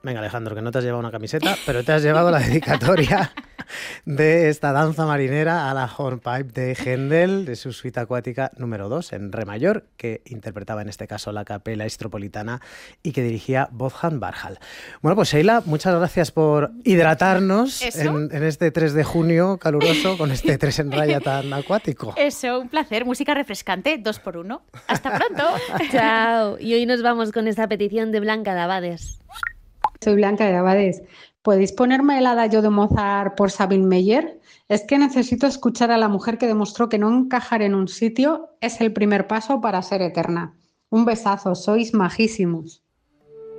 Venga, Alejandro, que no te has llevado una camiseta, pero te has llevado la dedicatoria de esta danza marinera a la hornpipe de Händel, de su suite acuática número 2 en re mayor, que interpretaba en este caso la Capella Istropolitana y que dirigía Wolfgang Barhal. Bueno, pues Sheila, muchas gracias por hidratarnos en este 3 de junio caluroso con este 3 en raya tan acuático. Eso, un placer. Música refrescante, 2x1. Hasta pronto. Chao. Y hoy nos vamos con esta petición de Blanca de Abades. Soy Blanca de Abades. ¿Podéis ponerme el adagio de Mozart por Sabine Meyer? Es que necesito escuchar a la mujer que demostró que no encajar en un sitio es el primer paso para ser eterna. Un besazo, sois majísimos.